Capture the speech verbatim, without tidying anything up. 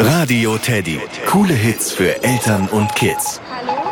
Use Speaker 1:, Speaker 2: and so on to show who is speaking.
Speaker 1: Radio Teddy. Coole Hits für Eltern und Kids.
Speaker 2: Hallo?